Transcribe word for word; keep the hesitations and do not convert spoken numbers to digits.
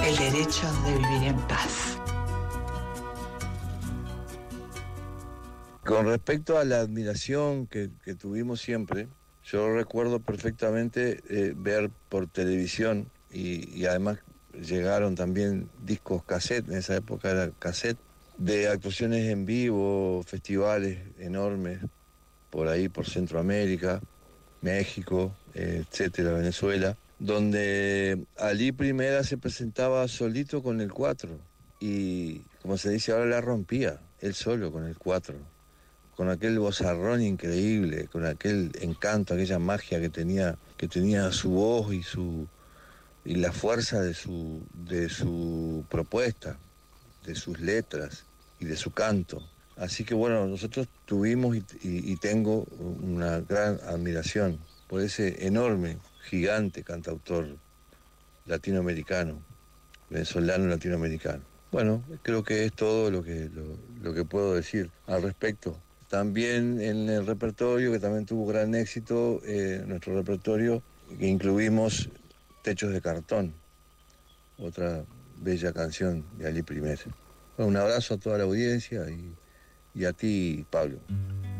el derecho de vivir en paz. Con respecto a la admiración que, que tuvimos siempre, yo recuerdo perfectamente eh, ver por televisión y, y además llegaron también discos cassette, en esa época era cassette, de actuaciones en vivo, festivales enormes por ahí, por Centroamérica, México, eh, etcétera, Venezuela, donde Ali Primera se presentaba solito con el cuatro y, como se dice ahora, la rompía, él solo con el cuatro, con aquel vozarrón increíble, con aquel encanto, aquella magia que tenía, que tenía su voz y su y la fuerza de su, de su propuesta, de sus letras y de su canto. Así que bueno, nosotros tuvimos y, y, y tengo una gran admiración por ese enorme, gigante cantautor latinoamericano, venezolano latinoamericano. Bueno, creo que es todo lo que, lo, lo que puedo decir al respecto. También en el repertorio, que también tuvo gran éxito, eh, nuestro repertorio, que incluimos Techos de Cartón, otra bella canción de Ali Primera. Bueno, un abrazo a toda la audiencia y, y a ti, Pablo.